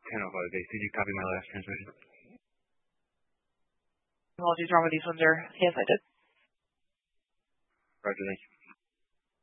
10:05. Did you copy my last transmission? Apologies, wrong with these ones, sir. Yes, I did. Roger, thank you.